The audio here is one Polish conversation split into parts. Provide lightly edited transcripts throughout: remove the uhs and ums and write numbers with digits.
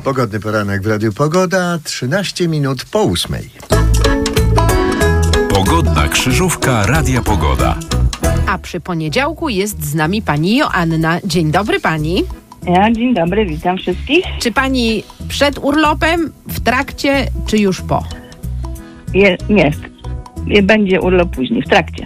Pogodny poranek w Radiu Pogoda, 13 minut po 8. Pogodna krzyżówka Radia Pogoda. A przy poniedziałku jest z nami pani Joanna. Dzień dobry pani. Dzień dobry, witam wszystkich. Czy pani przed urlopem, w trakcie, czy już po? Będzie urlop później, w trakcie.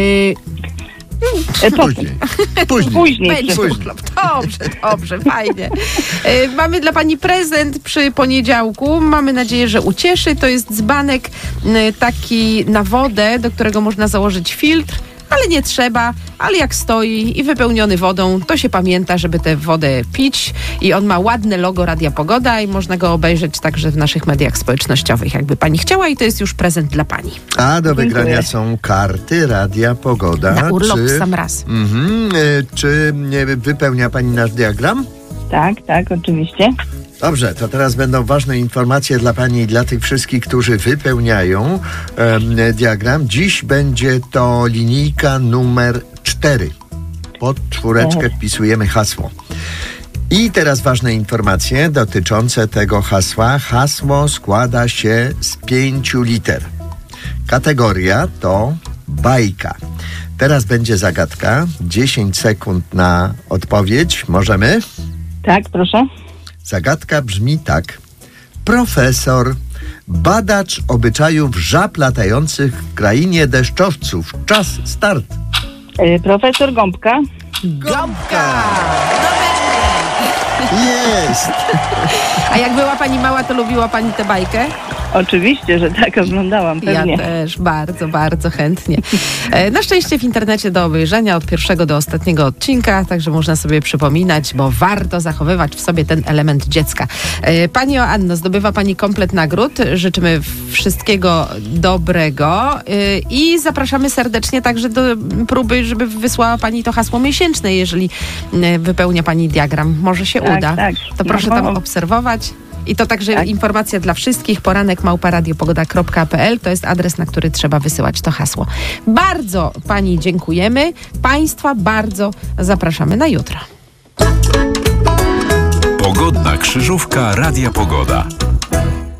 Później. Będzie urlop. Dobrze, fajnie. Mamy dla pani prezent przy poniedziałku. Mamy nadzieję, że ucieszy. To jest dzbanek taki na wodę, do którego można założyć filtr. Ale nie trzeba, ale jak stoi i wypełniony wodą, to się pamięta, żeby tę wodę pić. I on ma ładne logo Radia Pogoda i można go obejrzeć także w naszych mediach społecznościowych, jakby pani chciała, i to jest już prezent dla pani. A do wygrania są karty Radia Pogoda. Na urlop w sam raz. Czy wypełnia pani nasz diagram? Tak, oczywiście. Dobrze, to teraz będą ważne informacje dla pani i dla tych wszystkich, którzy wypełniają diagram. Dziś będzie to linijka numer 4. Pod czwóreczkę wpisujemy hasło. I teraz ważne informacje dotyczące tego hasła. Hasło składa się z 5 liter. Kategoria to bajka. Teraz będzie zagadka. 10 sekund na odpowiedź. Możemy? Tak, proszę. Zagadka brzmi tak. Profesor, badacz obyczajów żab latających w krainie deszczowców. Czas, start. Profesor Gąbka. Gąbka! Jest! A jak była pani mała, to lubiła pani tę bajkę? Oczywiście, że tak, oglądałam pewnie. Ja też, bardzo, bardzo chętnie. Na szczęście w internecie do obejrzenia od pierwszego do ostatniego odcinka, także można sobie przypominać, bo warto zachowywać w sobie ten element dziecka. Pani Joanno, zdobywa pani komplet nagród. Życzymy wszystkiego dobrego i zapraszamy serdecznie także do próby, żeby wysłała pani to hasło miesięczne, jeżeli wypełnia pani diagram. Może się uda. Tak. To proszę tam obserwować. I to także informacja dla wszystkich. poranek@radiopogoda.pl to jest adres, na który trzeba wysyłać to hasło. Bardzo pani dziękujemy. Państwa bardzo zapraszamy na jutro. Pogodna krzyżówka Radia Pogoda.